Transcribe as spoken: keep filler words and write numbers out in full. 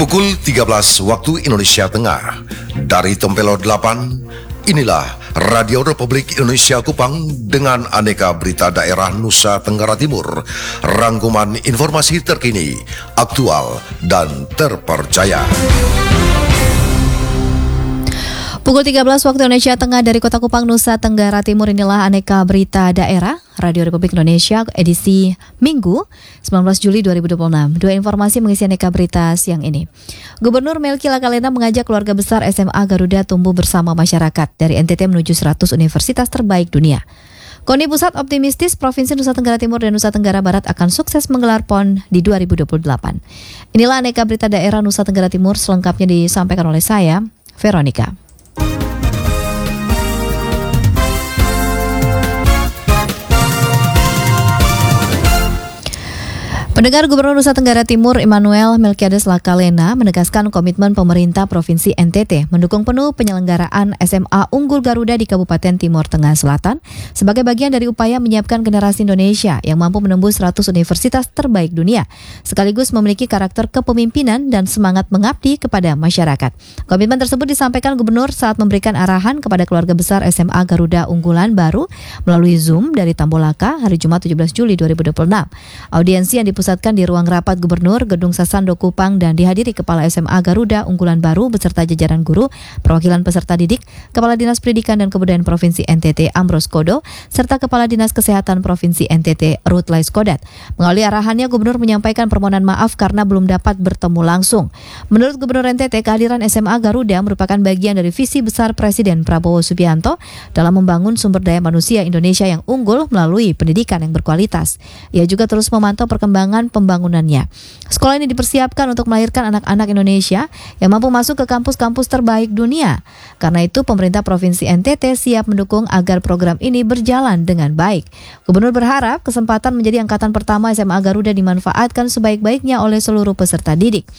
Pukul tiga belas waktu Indonesia Tengah. Dari Tempelo delapan, inilah Radio Republik Indonesia Kupang dengan aneka berita daerah Nusa Tenggara Timur. Rangkuman informasi terkini, aktual, dan terpercaya. Pukul tiga belas waktu Indonesia Tengah dari Kota Kupang, Nusa Tenggara Timur, inilah aneka berita daerah Radio Republik Indonesia edisi Minggu sembilan belas Juli dua ribu dua puluh enam. Dua informasi mengisi aneka berita siang ini. Gubernur Melki Lakalena mengajak keluarga besar S M A Garuda tumbuh bersama masyarakat dari N T T menuju seratus universitas terbaik dunia. KONI Pusat optimistis Provinsi Nusa Tenggara Timur dan Nusa Tenggara Barat akan sukses menggelar P O N di dua ribu dua puluh delapan. Inilah aneka berita daerah Nusa Tenggara Timur, selengkapnya disampaikan oleh saya, Veronica. Pendengar, Gubernur Nusa Tenggara Timur Immanuel Melkiades Lakalena menegaskan komitmen pemerintah Provinsi N T T mendukung penuh penyelenggaraan S M A Unggul Garuda di Kabupaten Timur Tengah Selatan sebagai bagian dari upaya menyiapkan generasi Indonesia yang mampu menembus seratus universitas terbaik dunia, sekaligus memiliki karakter kepemimpinan dan semangat mengabdi kepada masyarakat. Komitmen tersebut disampaikan Gubernur saat memberikan arahan kepada keluarga besar S M A Garuda unggulan baru melalui Zoom dari Tambolaka hari Jumat tujuh belas Juli dua ribu dua puluh enam. Audiensi yang dipusatkan di ruang rapat Gubernur Gedung Sasando Kupang dan dihadiri Kepala S M A Garuda unggulan baru beserta jajaran guru, perwakilan peserta didik, Kepala Dinas Pendidikan dan Kebudayaan Provinsi N T T Ambrose Kodo, serta Kepala Dinas Kesehatan Provinsi N T T Ruth Laiskodat. Melalui arahannya, Gubernur menyampaikan permohonan maaf karena belum dapat bertemu langsung. Menurut Gubernur N T T, kehadiran S M A Garuda merupakan bagian dari visi besar Presiden Prabowo Subianto dalam membangun sumber daya manusia Indonesia yang unggul melalui pendidikan yang berkualitas. Ia juga terus memantau perkembangan pembangunannya. Sekolah ini dipersiapkan untuk melahirkan anak-anak Indonesia yang mampu masuk ke kampus-kampus terbaik dunia. Karena itu, pemerintah Provinsi N T T siap mendukung agar program ini berjalan dengan baik. Gubernur berharap kesempatan menjadi angkatan pertama S M A Garuda dimanfaatkan sebaik-baiknya oleh seluruh peserta didik.